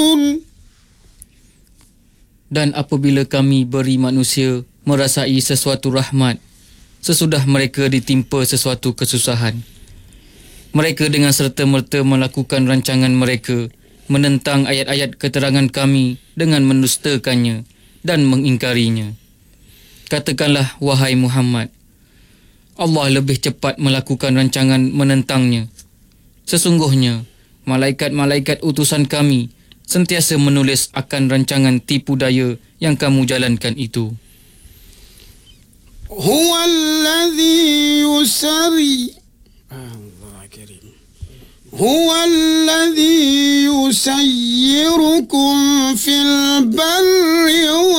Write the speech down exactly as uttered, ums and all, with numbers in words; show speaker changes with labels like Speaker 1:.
Speaker 1: Dan apabila kami beri manusia merasai sesuatu rahmat sesudah mereka ditimpa sesuatu kesusahan, mereka dengan serta-merta melakukan rancangan mereka menentang ayat-ayat keterangan kami dengan mendustakannya dan mengingkarinya. Katakanlah, wahai Muhammad, Allah lebih cepat melakukan rancangan menentangnya. Sesungguhnya, malaikat-malaikat utusan kami sentiasa menulis akan rancangan tipu daya yang kamu jalankan itu.
Speaker 2: Huwa alladhi yusari Allah karim Huwa alladhi yusayyirukum fil barri